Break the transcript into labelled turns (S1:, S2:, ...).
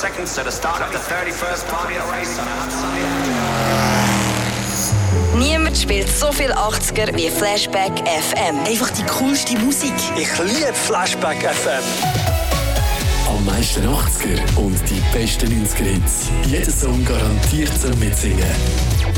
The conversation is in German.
S1: seconds to the start of the 31st party at race on a hot sunny day.
S2: Niemand spielt so viel 80er wie Flashback FM.
S3: Einfach die coolste Musik.
S4: Ich liebe Flashback FM.
S5: Am meisten 80er und die besten 90er Hits. Jeder Song garantiert zum Mitsingen.